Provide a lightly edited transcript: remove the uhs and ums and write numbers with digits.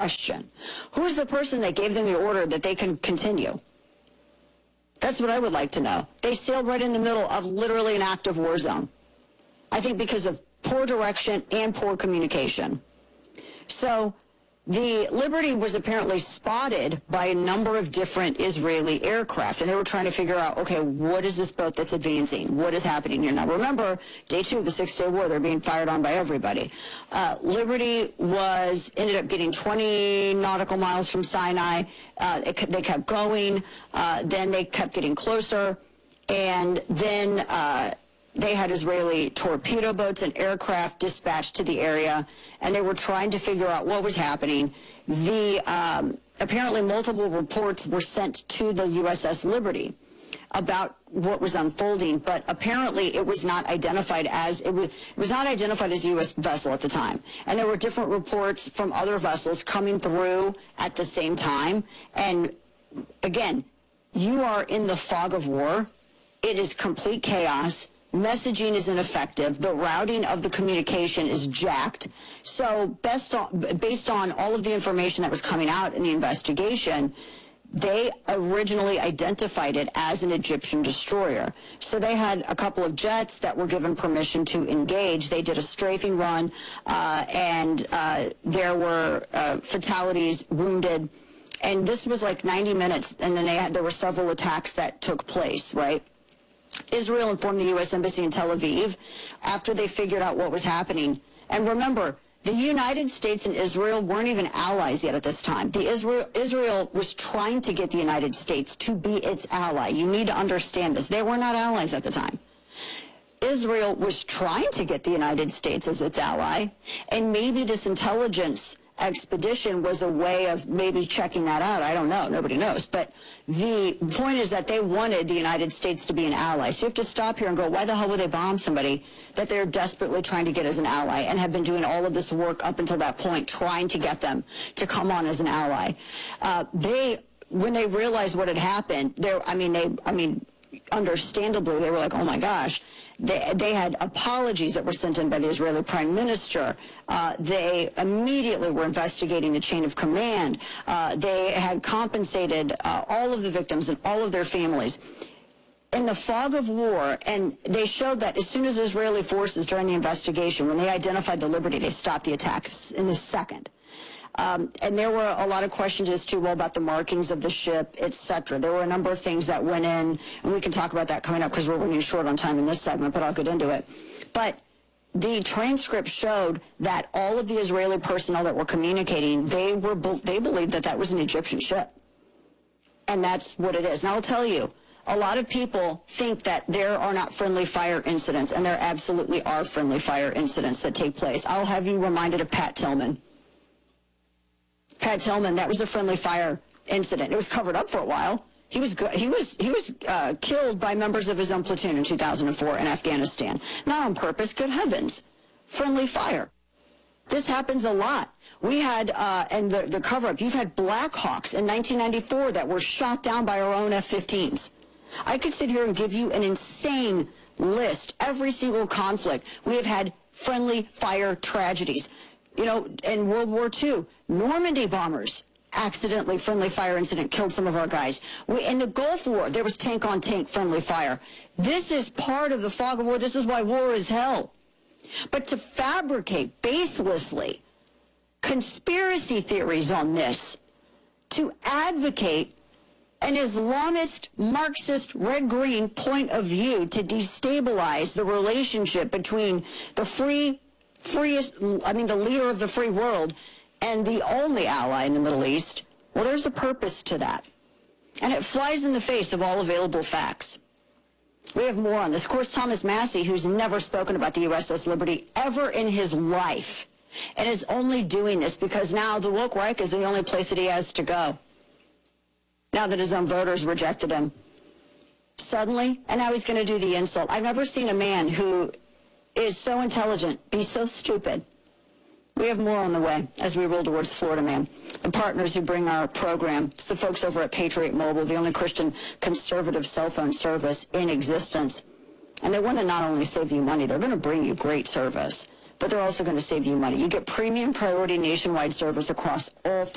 question. Who's the person that gave them the order that they can continue? That's what I would like to know. They sailed right in the middle of literally an active war zone. I think because of poor direction and poor communication. So the Liberty was apparently spotted by a number of different Israeli aircraft, and they were trying to figure out, okay, what is this boat that's advancing? What is happening here? Now, remember, day 2 of the Six-Day War, they're being fired on by everybody. Liberty ended up getting 20 nautical miles from Sinai. They kept going. Then they kept getting closer, and then they had Israeli torpedo boats and aircraft dispatched to the area, and they were trying to figure out what was happening. Apparently multiple reports were sent to the USS Liberty about what was unfolding, but apparently it was not identified as it was not identified as a U.S. vessel at the time. And there were different reports from other vessels coming through at the same time. And again, you are in the fog of war. It is complete chaos. Messaging is ineffective. The routing of the communication is jacked. So based on all of the information that was coming out in the investigation, they originally identified it as an Egyptian destroyer. So they had a couple of jets that were given permission to engage. They did a strafing run, and there were fatalities, wounded. And this was like 90 minutes, and then there were several attacks that took place, right? Israel informed the U.S. Embassy in Tel Aviv after they figured out what was happening. And remember, the United States and Israel weren't even allies yet at this time. Israel was trying to get the United States to be its ally. You need to understand this. They were not allies at the time. Israel was trying to get the United States as its ally, and maybe this intelligence expedition was a way of maybe checking that out. I don't know. Nobody knows. But the point is that they wanted the United States to be an ally. So you have to stop here and go, why the hell would they bomb somebody that they're desperately trying to get as an ally and have been doing all of this work up until that point, trying to get them to come on as an ally? When they realized what had happened, understandably, they were like, oh my gosh. They had apologies that were sent in by the Israeli Prime Minister. They immediately were investigating the chain of command. They had compensated all of the victims and all of their families. In the fog of war, and they showed that as soon as Israeli forces during the investigation, when they identified the Liberty, they stopped the attacks in a second. And there were a lot of questions as to, well, about the markings of the ship, etc. There were a number of things that went in, and we can talk about that coming up because we're running short on time in this segment, but I'll get into it. But the transcript showed that all of the Israeli personnel that were communicating, they believed that that was an Egyptian ship. And that's what it is. And I'll tell you, a lot of people think that there are not friendly fire incidents, and there absolutely are friendly fire incidents that take place. I'll have you reminded of Pat Tillman. Pat Tillman, that was a friendly fire incident. It was covered up for a while. He was killed by members of his own platoon in 2004 in Afghanistan. Not on purpose, good heavens. Friendly fire. This happens a lot. We had, and the cover-up, you've had Black Hawks in 1994 that were shot down by our own F-15s. I could sit here and give you an insane list. Every single conflict, we have had friendly fire tragedies. You know, in World War II, Normandy bombers, accidentally friendly fire incident, killed some of our guys. In the Gulf War, there was tank-on-tank friendly fire. This is part of the fog of war. This is why war is hell. But to fabricate baselessly conspiracy theories on this, to advocate an Islamist, Marxist, red-green point of view to destabilize the relationship between the the leader of the free world and the only ally in the Middle East, well, there's a purpose to that. And it flies in the face of all available facts. We have more on this. Of course, Thomas Massie, who's never spoken about the USS Liberty ever in his life, and is only doing this because now the woke Reich is the only place that he has to go. Now that his own voters rejected him. Suddenly, and now he's going to do the insult. I've never seen a man who is so intelligent be so stupid. We have more on the way as we roll towards Florida Man. The partners who bring our program, it's the folks over at Patriot Mobile, the only Christian conservative cell phone service in existence. And they want to not only save you money, they're going to bring you great service, but they're also going to save you money. You get premium priority nationwide service across all